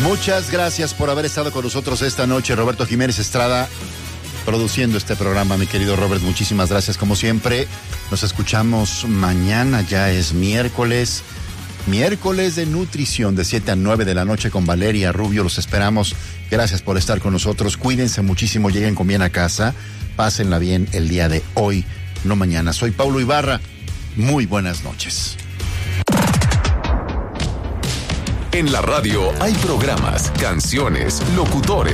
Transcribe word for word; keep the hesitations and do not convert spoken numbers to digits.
Muchas gracias por haber estado con nosotros esta noche. Roberto Jiménez Estrada produciendo este programa, mi querido Robert. Muchísimas gracias como siempre. Nos escuchamos mañana, ya es miércoles. Miércoles de nutrición de siete a nueve de la noche con Valeria Rubio. Los esperamos. Gracias por estar con nosotros. Cuídense muchísimo, lleguen con bien a casa. Pásenla bien el día de hoy, no mañana. Soy Paulo Ibarra. Muy buenas noches. En la radio hay programas, canciones, locutores.